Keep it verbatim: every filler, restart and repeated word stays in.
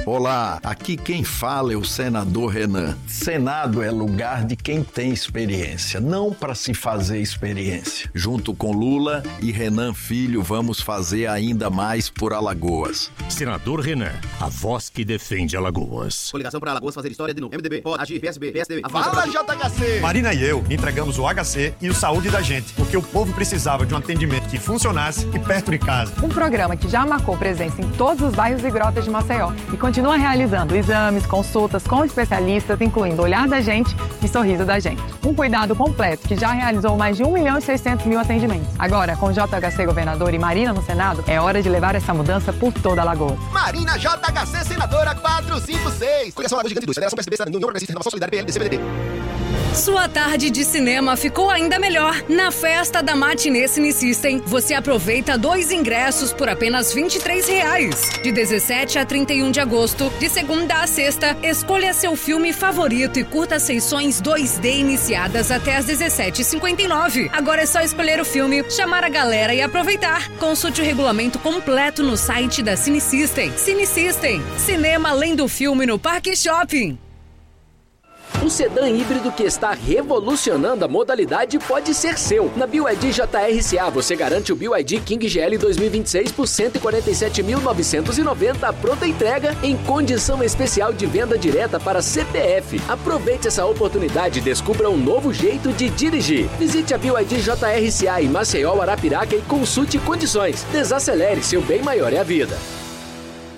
Olá, aqui quem fala é o senador Renan. Senado é lugar de quem tem experiência, não para se fazer experiência. Junto com Lula e Renan Filho, vamos fazer ainda mais por Alagoas. Senador Renan, a voz que defende Alagoas. Coligação para Alagoas fazer história de novo. M D B, pode agir, P S B, P S D B. Fala, J H C! Marina e eu entregamos o H C e o Saúde da Gente, porque o povo precisava de um atendimento que funcionasse e perto de casa. Um programa que já marcou presença em todos os bairros e grotas de Maceió e continua realizando exames, consultas com especialistas, incluindo Olhar da Gente e Sorriso da Gente. Um cuidado completo que já realizou mais de um milhão e seiscentos mil atendimentos. Agora, com J H C governador e Marina no Senado, é hora de levar essa mudança por toda Alagoas. Marina J H C, senadora quatrocentos e cinquenta e seis. Coligação Alagoas Gigante Indústria, Federação P S D B, Cidadania, União Progressista, Renovação Solidária, P L, D C, B D D. Sua tarde de cinema ficou ainda melhor. Na festa da Matinê Cine System, você aproveita dois ingressos por apenas vinte e três reais. De dezessete a trinta e um de agosto, de segunda a sexta, escolha seu filme favorito e curta sessões dois D iniciadas até às dezessete e cinquenta e nove. Agora é só escolher o filme, chamar a galera e aproveitar. Consulte o regulamento completo no site da Cine System. Cine System, cinema além do filme no Parque Shopping. Um sedã híbrido que está revolucionando a modalidade pode ser seu. Na B Y D J R C A você garante o B Y D King G L dois mil e vinte e seis por cento e quarenta e sete mil novecentos e noventa, pronta entrega em condição especial de venda direta para C P F. Aproveite essa oportunidade e descubra um novo jeito de dirigir. Visite a B Y D J R C A em Maceió, Arapiraca e consulte condições. Desacelere, seu bem maior é a vida.